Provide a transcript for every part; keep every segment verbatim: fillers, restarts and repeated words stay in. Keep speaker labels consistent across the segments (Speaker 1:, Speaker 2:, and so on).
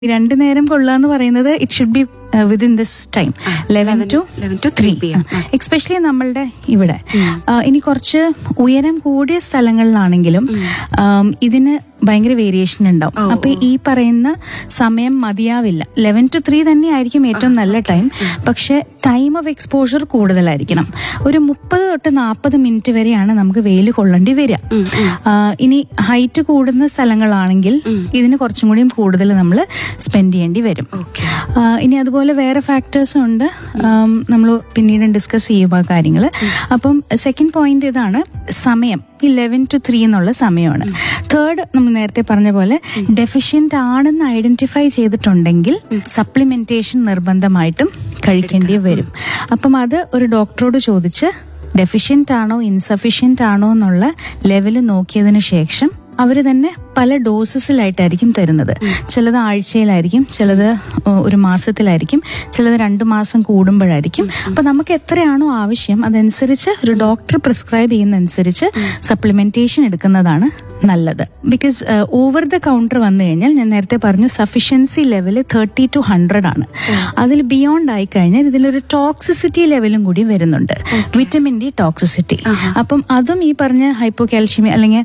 Speaker 1: രണ്ടു നേരം കൊള്ളുക എന്ന് പറയുന്നത് it should be within this time eleven to three especially നമ്മളുടെ ഇവിടെ ആ, ഇനി കുറച്ച് ഉയരം കൂടിയ സ്ഥലങ്ങളിലാണെങ്കിലും ആം, ഇതിന് ഭയങ്കര വേരിയേഷൻ ഉണ്ടാവും. അപ്പൊ ഈ പറയുന്ന സമയം മതിയാവില്ല. ലെവൻ ടു ത്രീ തന്നെയായിരിക്കും ഏറ്റവും നല്ല ടൈം. പക്ഷെ ടൈം ഓഫ് എക്സ്പോഷർ കൂടുതലായിരിക്കണം. ഒരു മുപ്പത് തൊട്ട് നാൽപ്പത് മിനിറ്റ് വരെയാണ് നമുക്ക് വെയിൽ കൊള്ളേണ്ടി വരിക. ആ, ഇനി ഹൈറ്റ് കൂടുന്ന സ്ഥലങ്ങളാണെങ്കിൽ ഇതിന് കുറച്ചും കൂടിയും കൂടുതൽ നമ്മൾ സ്പെൻഡ് ചെയ്യേണ്ടി വരും. ആ, ഇനി അതുപോലെ വേറെ ഫാക്ടേഴ്സും ഉണ്ട്. നമ്മൾ പിന്നീട് ഡിസ്കസ് ചെയ്യുക ആ കാര്യങ്ങൾ. അപ്പം സെക്കൻഡ് പോയിന്റ് ഇതാണ്, സമയം. ഈ ലെവൻ ടു ത്രീ എന്നുള്ള സമയമാണ്. തേർഡ്, നമ്മൾ നേരത്തെ പറഞ്ഞ പോലെ ഡെഫിഷ്യന്റ് ആണെന്ന് ഐഡന്റിഫൈ ചെയ്തിട്ടുണ്ടെങ്കിൽ സപ്ലിമെന്റേഷൻ നിർബന്ധമായിട്ടും കഴിക്കേണ്ടി വരും. അപ്പം അത് ഒരു ഡോക്ടറോട് ചോദിച്ച് ഡെഫിഷ്യന്റ് ആണോ ഇൻസഫിഷ്യന്റ് ആണോ എന്നുള്ള ലെവല് നോക്കിയതിന് ശേഷം അവര് തന്നെ പല ഡോസസിലായിട്ടായിരിക്കും തരുന്നത്. ചിലത് ആഴ്ചയിലായിരിക്കും, ചിലത് ഒരു മാസത്തിലായിരിക്കും, ചിലത് രണ്ടു മാസം കൂടുമ്പോഴായിരിക്കും. അപ്പൊ നമുക്ക് എത്രയാണോ ആവശ്യം അതനുസരിച്ച് ഒരു ഡോക്ടർ പ്രിസ്ക്രൈബ് ചെയ്യുന്നതനുസരിച്ച് സപ്ലിമെന്റേഷൻ എടുക്കുന്നതാണ് നല്ലത്. ബിക്കോസ് ഓവർ ദ കൗണ്ടർ വന്നു കഴിഞ്ഞാൽ ഞാൻ നേരത്തെ പറഞ്ഞു sufficiency level thirty two hundred ആണ്. അതിൽ ബിയോണ്ട് ആയി കഴിഞ്ഞാൽ ഇതിലൊരു ടോക്സിസിറ്റി ലെവലും കൂടി വരുന്നുണ്ട്, വിറ്റമിൻ ഡി ടോക്സിസിറ്റി. അപ്പം അതും ഈ പറഞ്ഞ ഹൈപ്പോ കാൽഷ്യമി അല്ലെങ്കിൽ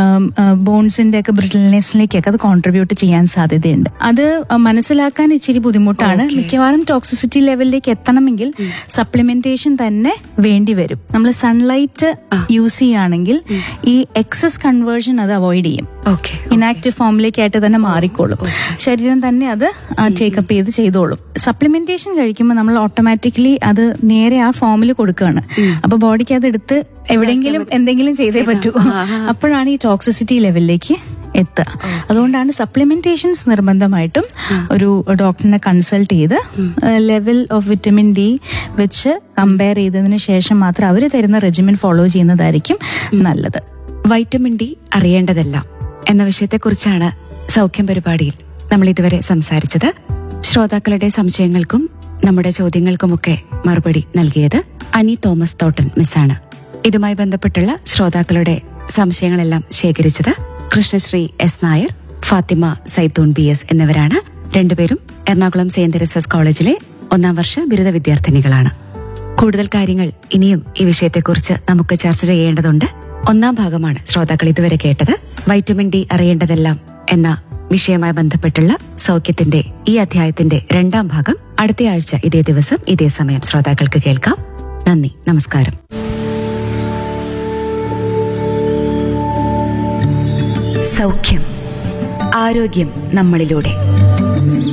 Speaker 1: ബോൺസിന്റെ ഒക്കെ ബ്രിട്ടിൽനെസ്സിലേക്കൊക്കെ അത് കോൺട്രിബ്യൂട്ട് ചെയ്യാൻ സാധ്യതയുണ്ട്. അത് മനസ്സിലാക്കാൻ ഇച്ചിരി ബുദ്ധിമുട്ടാണ്. മിക്കവാറും ടോക്സിസിറ്റി ലെവലിലേക്ക് എത്തണമെങ്കിൽ സപ്ലിമെന്റേഷൻ തന്നെ വേണ്ടി വരും. നമ്മൾ സൺലൈറ്റ് യൂസ് ചെയ്യുകയാണെങ്കിൽ ഈ എക്സസ് കൺവേർഷൻ അത് അവോയ്ഡ് ചെയ്യും. ഇനാക്റ്റീവ് ഫോമിലേക്കായിട്ട് തന്നെ മാറിക്കോളും. ശരീരം തന്നെ അത് ടേക്കപ്പ് ചെയ്ത് ചെയ്തോളും. സപ്ലിമെന്റേഷൻ കഴിക്കുമ്പോൾ നമ്മൾ ഓട്ടോമാറ്റിക്കലി അത് നേരെ ആ ഫോമിൽ കൊടുക്കുകയാണ്. അപ്പൊ ബോഡിക്ക് അത് എടുത്ത് എവിടെയെങ്കിലും എന്തെങ്കിലും ചെയ്തേ പറ്റൂ. അപ്പോഴാണ് ഈ ടോക്സിസിറ്റി ലെവലിലേക്ക് എത്തുക. അതുകൊണ്ടാണ് സപ്ലിമെന്റേഷൻസ് നിർബന്ധമായിട്ടും ഒരു ഡോക്ടറിനെ കൺസൾട്ട് ചെയ്ത് ലെവൽ ഓഫ് വിറ്റമിൻ ഡി വെച്ച് കമ്പയർ ചെയ്തതിന് ശേഷം മാത്രം അവർ തരുന്ന റെജിമെൻ ഫോളോ ചെയ്യുന്നതായിരിക്കും നല്ലത്.
Speaker 2: വൈറ്റമിൻ ഡി അറിയേണ്ടതെല്ലാം എന്ന വിഷയത്തെക്കുറിച്ചാണ് സൗഖ്യം പരിപാടിയിൽ നമ്മൾ ഇതുവരെ സംസാരിച്ചത്. ശ്രോതാക്കളുടെ സംശയങ്ങൾക്കും നമ്മുടെ ചോദ്യങ്ങൾക്കുമൊക്കെ മറുപടി നൽകിയത് അനി തോമസ് തോട്ടൻ മിസ്സാണ്. ഇതുമായി ബന്ധപ്പെട്ടുള്ള ശ്രോതാക്കളുടെ സംശയങ്ങളെല്ലാം ശേഖരിച്ചത് Krishnasree S Nair, Fathima സൈത്തൂൺ B S എന്നിവരാണ്. രണ്ടുപേരും എറണാകുളം സെന്റ് തെരേസസ് കോളേജിലെ ഒന്നാം വർഷ ബിരുദ വിദ്യാർത്ഥിനികളാണ്. കൂടുതൽ കാര്യങ്ങൾ ഇനിയും ഈ വിഷയത്തെക്കുറിച്ച് നമുക്ക് ചർച്ച ചെയ്യേണ്ടതുണ്ട്. ഒന്നാം ഭാഗമാണ് ശ്രോതാക്കൾ ഇതുവരെ കേട്ടത്. വൈറ്റമിൻ ഡി അറിയേണ്ടതെല്ലാം എന്ന വിഷയവുമായി ബന്ധപ്പെട്ടുള്ള സൗഖ്യത്തിന്റെ ഈ അധ്യായത്തിന്റെ രണ്ടാം ഭാഗം അടുത്തയാഴ്ച ഇതേ ദിവസം ഇതേ സമയം ശ്രോതാക്കൾക്ക് കേൾക്കാം. നന്ദി, നമസ്കാരം. സൗഖ്യം, ആരോഗ്യം നമ്മളിലൂടെ.